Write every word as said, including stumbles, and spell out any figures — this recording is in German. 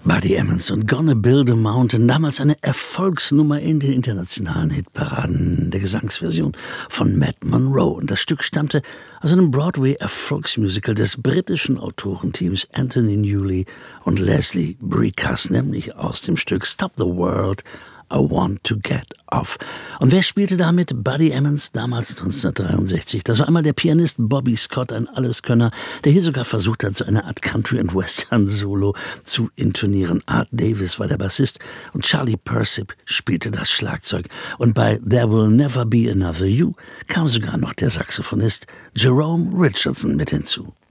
Buddy Emmons und Gonna Build a Mountain, damals eine Erfolgsnummer in den internationalen Hitparaden der Gesangsversion von Matt Monro. Und das Stück stammte aus einem Broadway-Erfolgsmusical des britischen Autorenteams Anthony Newley und Leslie Bricusse, nämlich aus dem Stück Stop the World, I Want to Get Off. Und wer spielte damit Buddy Emmons damals neunzehnhundertdreiundsechzig? Das war einmal der Pianist Bobby Scott, ein Alleskönner, der hier sogar versucht hat, so eine Art Country- und Western-Solo zu intonieren. Art Davis war der Bassist und Charlie Persip spielte das Schlagzeug. Und bei There Will Never Be Another You kam sogar noch der Saxophonist Jerome Richardson mit hinzu.